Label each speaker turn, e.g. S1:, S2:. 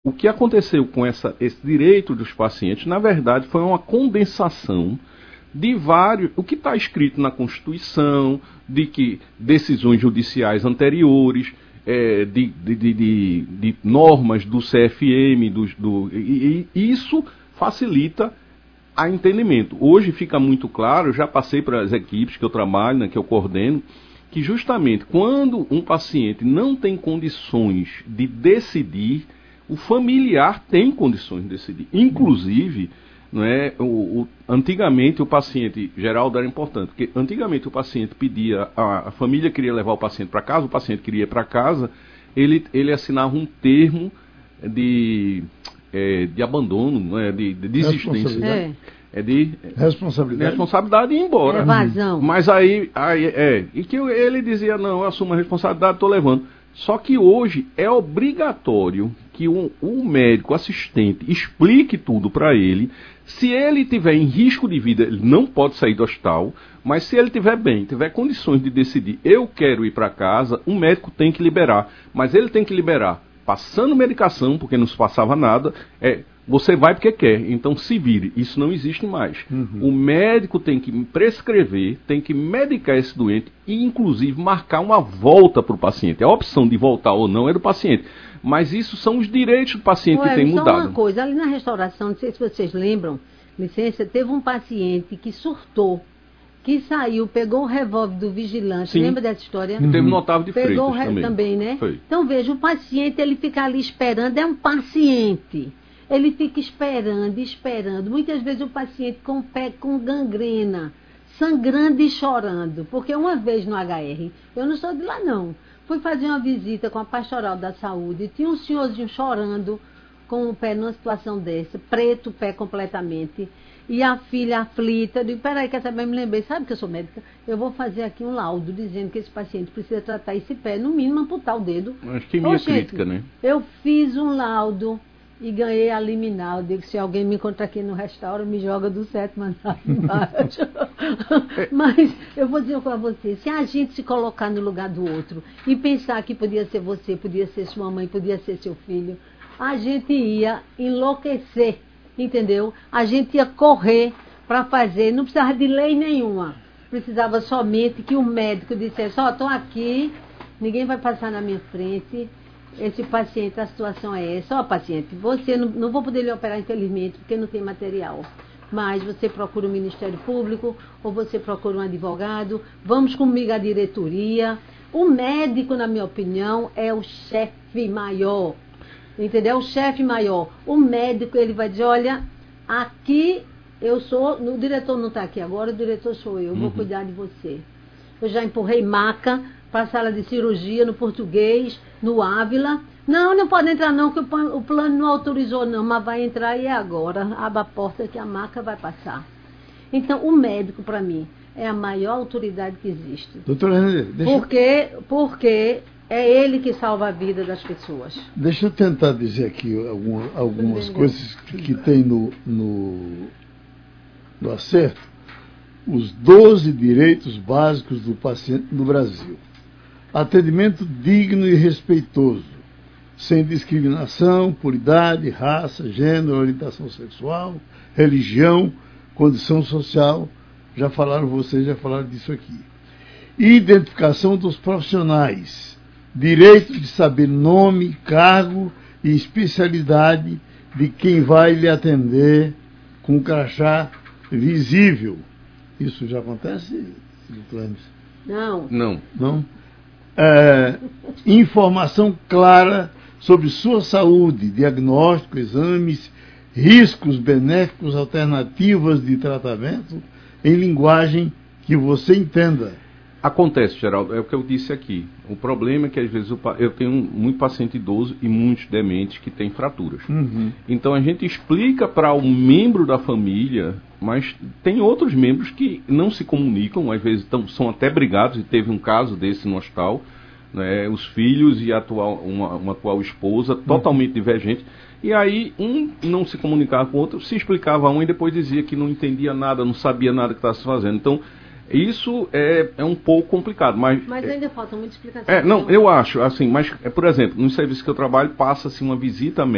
S1: o que aconteceu com esse direito dos pacientes, na verdade, foi uma condensação de vários, o que está escrito na Constituição, de que decisões judiciais anteriores, de normas do CFM, e isso facilita a entendimento. Hoje fica muito claro, já passei para as equipes que eu trabalho, né, que eu coordeno, que justamente quando um paciente não tem condições de decidir, o familiar tem condições de decidir. Inclusive, não é, antigamente o paciente, Geraldo, era importante, porque antigamente o paciente pedia, a família queria levar o paciente para casa, o paciente queria ir para casa, ele assinava um termo de abandono, não é, de desistência. De responsabilidade e ir embora.
S2: Evasão.
S1: Mas e que ele dizia, não, eu assumo a responsabilidade, estou levando. Só que hoje é obrigatório que o médico assistente explique tudo para ele. Se ele tiver em risco de vida, ele não pode sair do hospital, mas se ele estiver bem, tiver condições de decidir, eu quero ir para casa, o médico tem que liberar. Mas ele tem que liberar passando medicação, porque não se passava nada, você vai porque quer, então se vire. Isso não existe mais. O médico tem que prescrever, tem que medicar esse doente e, inclusive, marcar uma volta para o paciente. A opção de voltar ou não é do paciente. Mas isso são os direitos do paciente que tem mudado.
S2: Só uma coisa, ali na restauração, não sei se vocês lembram, licença, teve um paciente que surtou, que saiu, pegou o revólver do vigilante. Sim. Lembra dessa história?
S1: Teve no Otávio de Freitas
S2: também, né?
S1: Foi.
S2: Então, veja, o paciente, ele fica ali esperando, é um paciente. Ele fica esperando. Muitas vezes o paciente com o pé com gangrena, sangrando e chorando. Porque uma vez no HR, eu não sou de lá não, fui fazer uma visita com a pastoral da saúde, e tinha um senhorzinho chorando com o pé numa situação dessa, preto o pé completamente, e a filha aflita, eu digo, peraí, quer saber, me lembrei, sabe que eu sou médica? Eu vou fazer aqui um laudo dizendo que esse paciente precisa tratar esse pé, no mínimo amputar o dedo.
S1: Acho que é minha crítica, né?
S2: Eu fiz um laudo e ganhei a liminar. Eu digo, se alguém me encontrar aqui no restaurante, me joga do 7º andar embaixo. Mas eu vou dizer para você, se a gente se colocar no lugar do outro e pensar que podia ser você, podia ser sua mãe, podia ser seu filho, a gente ia enlouquecer, entendeu? A gente ia correr para fazer, não precisava de lei nenhuma. Precisava somente que o médico dissesse, estou aqui, ninguém vai passar na minha frente, esse paciente, a situação é essa. Paciente, você não vou poder lhe operar, infelizmente, porque não tem material. Mas você procura o Ministério Público, ou você procura um advogado, vamos comigo à diretoria. O médico, na minha opinião, é o chefe maior. Entendeu? O chefe maior. O médico, ele vai dizer, olha, aqui eu sou, o diretor não está aqui agora, o diretor sou eu, vou cuidar de você. Eu já empurrei maca para a sala de cirurgia no Português, no Ávila. Não pode entrar não, que o plano não autorizou não, mas vai entrar e é agora. Abre a porta que a maca vai passar. Então, o médico, para mim, é a maior autoridade que existe.
S3: Doutora Renê,
S2: Porque é ele que salva a vida das pessoas.
S3: Deixa eu tentar dizer aqui algumas coisas que tem no acerto. Os 12 direitos básicos do paciente no Brasil. Atendimento digno e respeitoso, sem discriminação por idade, raça, gênero, orientação sexual, religião, condição social. Vocês já falaram disso aqui. Identificação dos profissionais. Direito de saber nome, cargo e especialidade de quem vai lhe atender com crachá visível. Isso já acontece, doutor Hermes? Não? Informação clara sobre sua saúde, diagnóstico, exames, riscos benéficos, alternativas de tratamento, em linguagem que você entenda.
S1: Acontece, Geraldo, é o que eu disse aqui. O problema é que às vezes eu tenho muito paciente idoso e muitos dementes que têm fraturas. Então a gente explica para um membro da família, mas tem outros membros que não se comunicam, às vezes são até brigados, e teve um caso desse no hospital, né, os filhos e uma atual esposa, totalmente divergentes. E aí um não se comunicava com o outro, se explicava a um e depois dizia que não entendia nada, não sabia nada que estava se fazendo. Então, isso é um pouco complicado, mas
S2: ainda falta muita explicação.
S1: Eu acho, assim, mas, por exemplo, nos serviços que eu trabalho, passa-se uma visita médica